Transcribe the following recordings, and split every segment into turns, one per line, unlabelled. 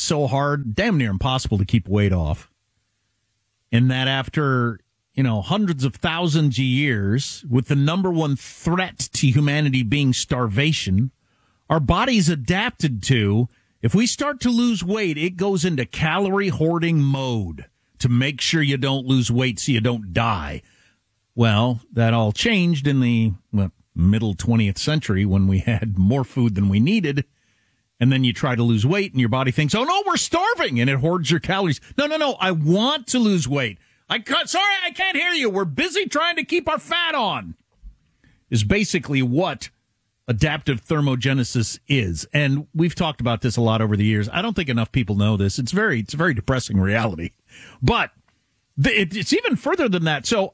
so hard, damn near impossible to keep weight off. And that after, hundreds of thousands of years, with the number one threat to humanity being starvation, our body's adapted to, if we start to lose weight, it goes into calorie hoarding mode to make sure you don't lose weight so you don't die. Well, that all changed in the middle 20th century when we had more food than we needed. And then you try to lose weight and your body thinks, oh, no, we're starving. And it hoards your calories. No, I want to lose weight. Sorry, I can't hear you. We're busy trying to keep our fat on, is basically what adaptive thermogenesis is. And we've talked about this a lot over the years. I don't think enough people know this. It's a very depressing reality. But it's even further than that. So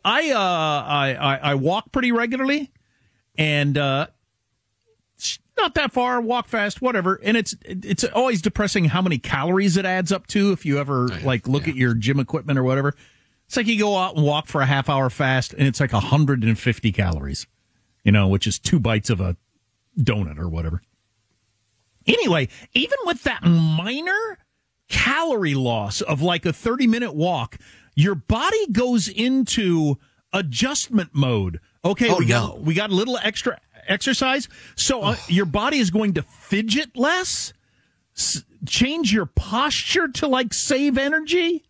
I walk pretty regularly, and not that far, walk fast, whatever. And it's always depressing how many calories it adds up to if you ever look at your gym equipment or whatever. It's like you go out and walk for a half hour fast, and it's like 150 calories, which is 2 bites of a donut or whatever. Anyway, even with that minor calorie loss of like a 30-minute walk, your body goes into adjustment mode. Okay, we got a little extra exercise, so your body is going to fidget less, change your posture to save energy.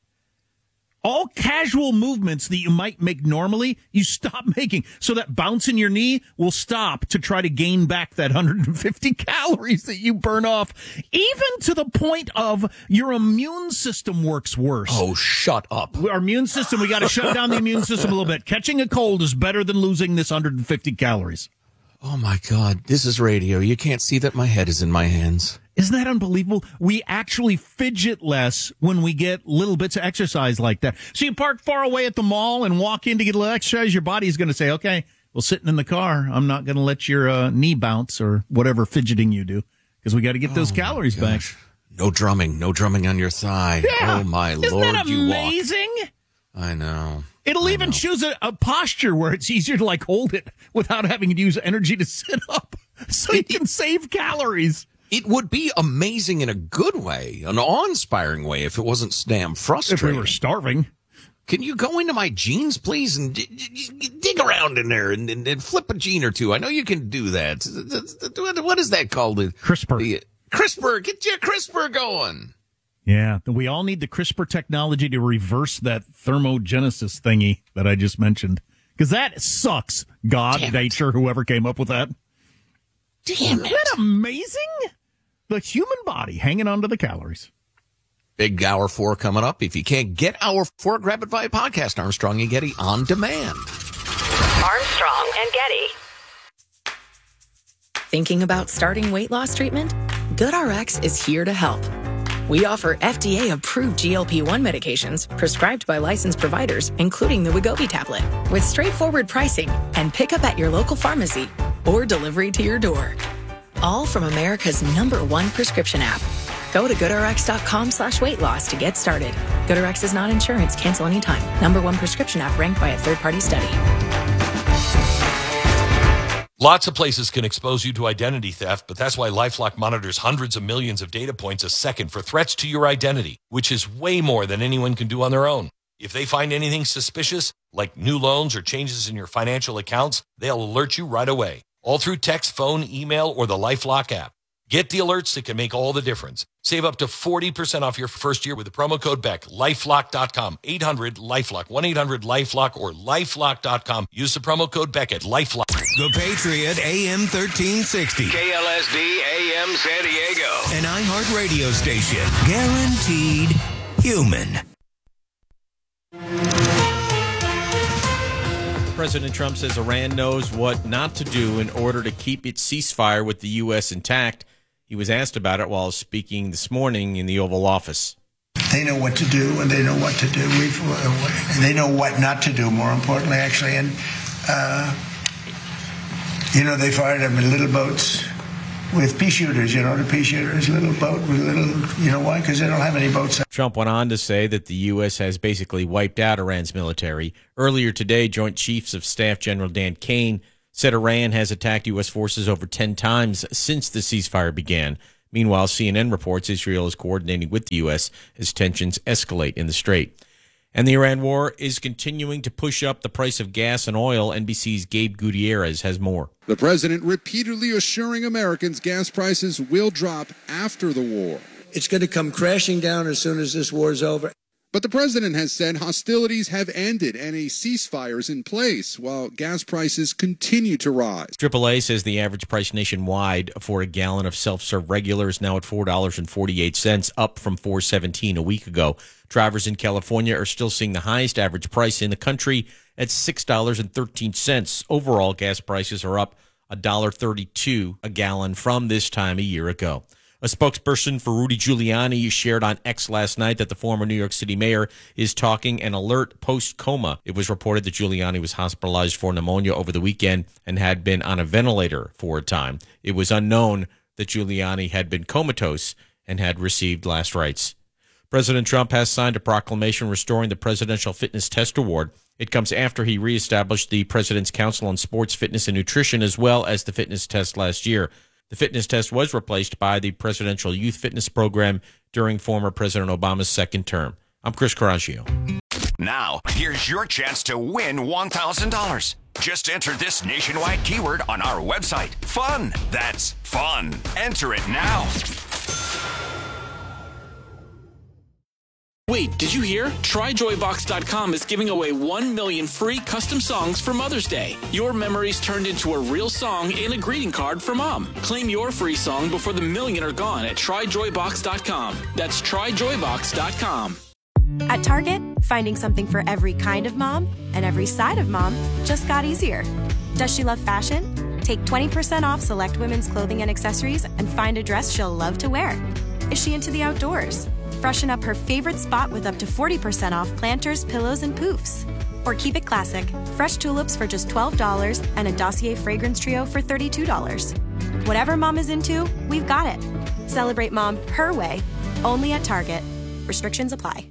All casual movements that you might make normally, you stop making. So that bounce in your knee will stop to try to gain back that 150 calories that you burn off, even to the point of your immune system works worse.
Oh, shut up.
Our immune system, we got to shut down the immune system a little bit. Catching a cold is better than losing this 150 calories.
Oh, my God. This is radio. You can't see that my head is in my hands.
Isn't that unbelievable? We actually fidget less when we get little bits of exercise like that. So you park far away at the mall and walk in to get a little exercise. Your body's going to say, okay, well, sitting in the car, I'm not going to let your knee bounce or whatever fidgeting you do, because we got to get those calories back.
No drumming on your thigh.
Yeah.
Oh, my Lord,
Isn't that amazing?
You walk. I know.
It'll even choose a posture where it's easier to hold it without having to use energy to sit up, so you can save calories.
It would be amazing in a good way, an awe-inspiring way, if it wasn't damn frustrating.
If we were starving.
Can you go into my jeans, please, and dig around in there and flip a gene or two? I know you can do that. What is that called?
CRISPR.
CRISPR. Get your CRISPR going.
Yeah, we all need the CRISPR technology to reverse that thermogenesis thingy that I just mentioned. Because that sucks. God, nature, whoever came up with that.
Damn it.
Isn't that amazing? The human body hanging on to the calories.
Big Hour 4 coming up. If you can't get Hour 4, grab it via podcast. Armstrong and Getty on demand.
Armstrong and Getty.
Thinking about starting weight loss treatment? GoodRx is here to help. We offer FDA-approved GLP-1 medications prescribed by licensed providers, including the Wegovy tablet, with straightforward pricing and pickup at your local pharmacy or delivery to your door. All from America's #1 prescription app. Go to GoodRx.com/weight loss to get started. GoodRx is not insurance. Cancel anytime. #1 prescription app ranked by a third-party study.
Lots of places can expose you to identity theft, but that's why LifeLock monitors hundreds of millions of data points a second for threats to your identity, which is way more than anyone can do on their own. If they find anything suspicious, like new loans or changes in your financial accounts, they'll alert you right away, all through text, phone, email, or the LifeLock app. Get the alerts that can make all the difference. Save up to 40% off your first year with the promo code BECK. LifeLock.com. 800-LifeLock. 1-800-LifeLock or LifeLock.com. Use the promo code BECK at LifeLock.
The Patriot AM 1360.
KLSD AM San Diego.
An iHeart radio station. Guaranteed human.
President Trump says Iran knows what not to do in order to keep its ceasefire with the U.S. intact. He was asked about it while speaking this morning in the Oval Office.
They know what to do, and they know what to do. And they know what not to do, more importantly, actually. And, they fired them in little boats with pea shooters, the pea shooters, little boat with little, why? Because they don't have any boats.
Trump went on to say that the U.S. has basically wiped out Iran's military. Earlier today, Joint Chiefs of Staff General Dan Kane said Iran has attacked U.S. forces over 10 times since the ceasefire began. Meanwhile, CNN reports Israel is coordinating with the U.S. as tensions escalate in the strait. And the Iran war is continuing to push up the price of gas and oil. NBC's Gabe Gutierrez has more.
The president repeatedly assuring Americans gas prices will drop after the war.
It's going to come crashing down as soon as this war is over.
But the president has said hostilities have ended and a ceasefire is in place while gas prices continue to rise.
AAA says the average price nationwide for a gallon of self-serve regular is now at $4.48, up from $4.17 a week ago. Drivers in California are still seeing the highest average price in the country at $6.13. Overall, gas prices are up $1.32 a gallon from this time a year ago. A spokesperson for Rudy Giuliani shared on X last night that the former New York City mayor is talking an alert post-coma. It was reported that Giuliani was hospitalized for pneumonia over the weekend and had been on a ventilator for a time. It was unknown that Giuliani had been comatose and had received last rites. President Trump has signed a proclamation restoring the Presidential Fitness Test Award. It comes after he reestablished the President's Council on Sports, Fitness, and Nutrition, as well as the fitness test last year. The fitness test was replaced by the Presidential Youth Fitness Program during former President Obama's second term. I'm Chris Coraggio.
Now, here's your chance to win $1,000. Just enter this nationwide keyword on our website. Fun. That's fun. Enter it now.
Wait, did you hear? TryJoyBox.com is giving away 1 million free custom songs for Mother's Day. Your memories turned into a real song and a greeting card for Mom. Claim your free song before the million are gone at TryJoyBox.com. That's TryJoyBox.com.
At Target, finding something for every kind of mom and every side of mom just got easier. Does she love fashion? Take 20% off select women's clothing and accessories and find a dress she'll love to wear. Is she into the outdoors? Freshen up her favorite spot with up to 40% off planters, pillows, and poofs. Or keep it classic. Fresh tulips for just $12 and a Dossier fragrance trio for $32. Whatever mom is into, we've got it. Celebrate mom her way, only at Target. Restrictions apply.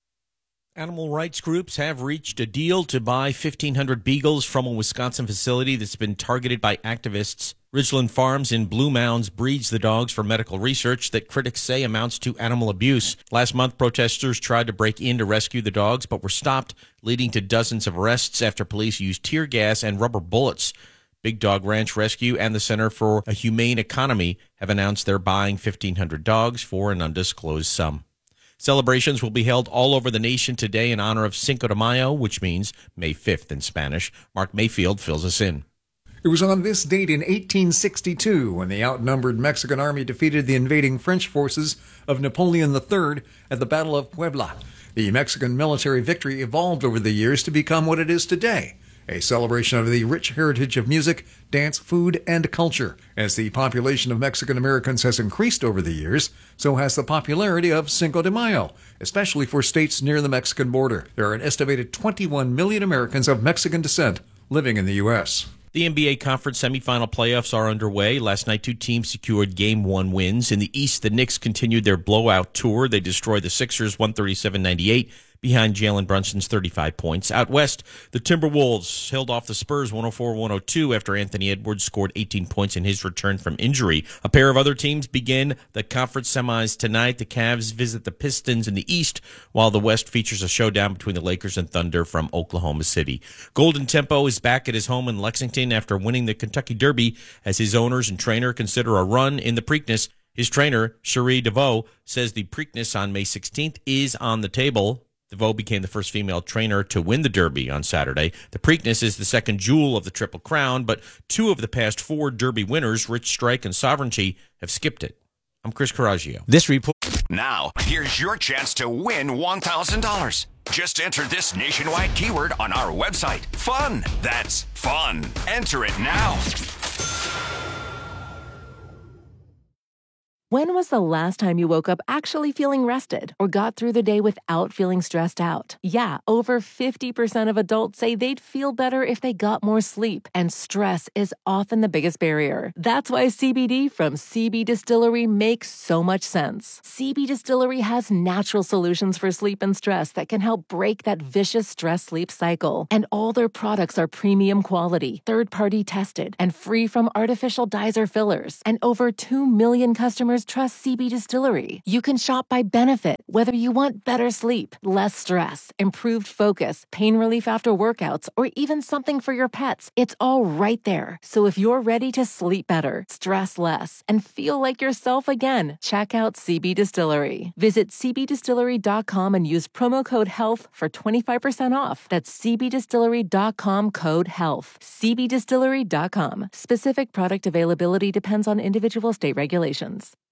Animal rights groups have reached a deal to buy 1,500 beagles from a Wisconsin facility that's been targeted by activists. Ridgeland Farms in Blue Mounds breeds the dogs for medical research that critics say amounts to animal abuse. Last month, protesters tried to break in to rescue the dogs, but were stopped, leading to dozens of arrests after police used tear gas and rubber bullets. Big Dog Ranch Rescue and the Center for a Humane Economy have announced they're buying 1,500 dogs for an undisclosed sum. Celebrations will be held all over the nation today in honor of Cinco de Mayo, which means May 5th in Spanish. Mark Mayfield fills us in.
It was on this date in 1862 when the outnumbered Mexican army defeated the invading French forces of Napoleon III at the Battle of Puebla. The Mexican military victory evolved over the years to become what it is today, a celebration of the rich heritage of music, dance, food, and culture. As the population of Mexican Americans has increased over the years, so has the popularity of Cinco de Mayo, especially for states near the Mexican border. There are an estimated 21 million Americans of Mexican descent living in the U.S.
The NBA Conference semifinal playoffs are underway. Last night, two teams secured Game 1 wins. In the East, the Knicks continued their blowout tour. They destroyed the Sixers 137-98 behind Jalen Brunson's 35 points. Out West, the Timberwolves held off the Spurs 104-102 after Anthony Edwards scored 18 points in his return from injury. A pair of other teams begin the conference semis tonight. The Cavs visit the Pistons in the East, while the West features a showdown between the Lakers and Thunder from Oklahoma City. Golden Tempo is back at his home in Lexington after winning the Kentucky Derby as his owners and trainer consider a run in the Preakness. His trainer, Cherie DeVoe, says the Preakness on May 16th is on the table. DeVoe became the first female trainer to win the Derby on Saturday. The Preakness is the second jewel of the Triple Crown, but two of the past four Derby winners, Rich Strike and Sovereignty, have skipped it. I'm Chris Coraggio.
This report. Now, here's your chance to win $1,000. Just enter this nationwide keyword on our website. Fun. That's fun. Enter it now.
When was the last time you woke up actually feeling rested or got through the day without feeling stressed out? Yeah, over 50% of adults say they'd feel better if they got more sleep, and stress is often the biggest barrier. That's why CBD from CB Distillery makes so much sense. CB Distillery has natural solutions for sleep and stress that can help break that vicious stress-sleep cycle. And all their products are premium quality, third-party tested, and free from artificial dyes or fillers. And over 2 million customers customers trust CB Distillery. You can shop by benefit, whether you want better sleep, less stress, improved focus, pain relief after workouts, or even something for your pets. It's all right there. So if you're ready to sleep better, stress less, and feel like yourself again, check out CB Distillery. Visit cbdistillery.com and use promo code HEALTH for 25% off. That's cbdistillery.com, code HEALTH. cbdistillery.com. Specific product availability depends on individual state regulations.